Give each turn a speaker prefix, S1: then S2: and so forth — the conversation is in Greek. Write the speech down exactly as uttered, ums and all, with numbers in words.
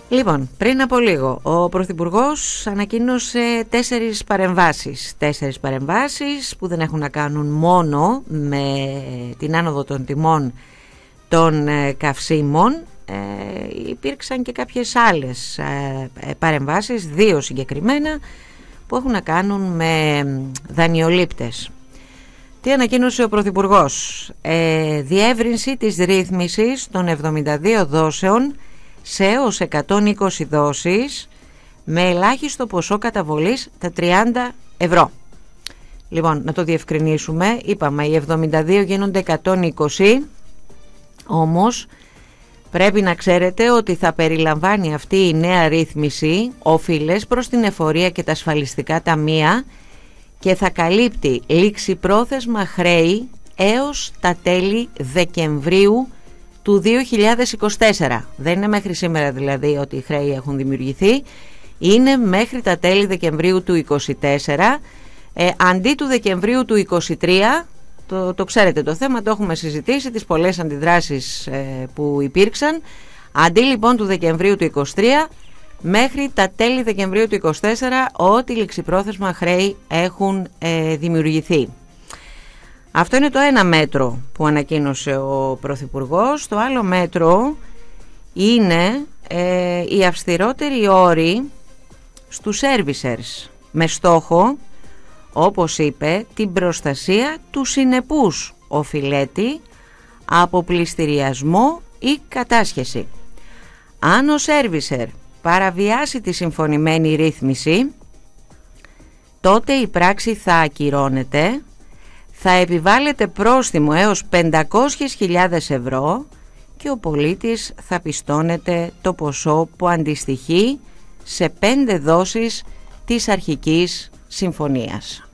S1: Λοιπόν, πριν από λίγο ο Πρωθυπουργός ανακοίνωσε τέσσερις παρεμβάσεις. Τέσσερις παρεμβάσεις που δεν έχουν να κάνουν μόνο με την άνοδο των τιμών των καυσίμων. Ε, υπήρξαν και κάποιες άλλες ε, παρεμβάσεις, δύο συγκεκριμένα, που έχουν να κάνουν με δανειολήπτες. Τι ανακοίνωσε ο Πρωθυπουργός? Ε, διεύρυνση της ρύθμισης των εβδομήντα δύο δόσεων σε έως εκατόν είκοσι δόσεις με ελάχιστο ποσό καταβολής τα τριάντα ευρώ. Λοιπόν, να το διευκρινίσουμε. Είπαμε οι εβδομήντα δύο γίνονται εκατόν είκοσι, όμως πρέπει να ξέρετε ότι θα περιλαμβάνει αυτή η νέα ρύθμιση οφείλες προς την εφορία και τα ασφαλιστικά ταμεία και θα καλύπτει ληξιπρόθεσμα χρέη έως τα τέλη Δεκεμβρίου του δύο χιλιάδες είκοσι τέσσερα. Δεν είναι μέχρι σήμερα δηλαδή ότι οι χρέη έχουν δημιουργηθεί, είναι μέχρι τα τέλη Δεκεμβρίου του είκοσι τέσσερα, ε, αντί του Δεκεμβρίου του είκοσι τρία. Το, το ξέρετε το θέμα, το έχουμε συζητήσει, τις πολλές αντιδράσεις ε, που υπήρξαν. Αντί λοιπόν του Δεκεμβρίου του είκοσι τρία μέχρι τα τέλη Δεκεμβρίου του είκοσι τέσσερα, ό,τι ληξιπρόθεσμα χρέη έχουν ε, δημιουργηθεί. Αυτό είναι το ένα μέτρο που ανακοίνωσε ο Πρωθυπουργός. Το άλλο μέτρο είναι ε, οι αυστηρότεροι όροι στους servicers με στόχο, όπως είπε, την προστασία του συνεπούς οφειλέτη από πληστηριασμό ή κατάσχεση. Αν ο σέρβισερ παραβιάσει τη συμφωνημένη ρύθμιση, τότε η πράξη θα ακυρώνεται, θα επιβάλλεται πρόστιμο έως πεντακόσιες χιλιάδες ευρώ και ο πολίτης θα πιστώνεται το ποσό που αντιστοιχεί σε πέντε δόσεις της αρχικής συμφωνίας.